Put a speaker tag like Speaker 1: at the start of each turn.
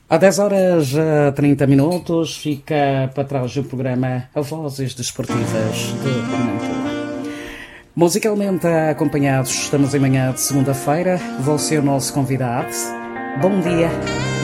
Speaker 1: Há 10 horas a 30 minutos fica para trás o programa A Vozes Desportivas de Mantua. Musicalmente acompanhados, estamos em manhã de segunda-feira. Você é o nosso convidado. Bom dia.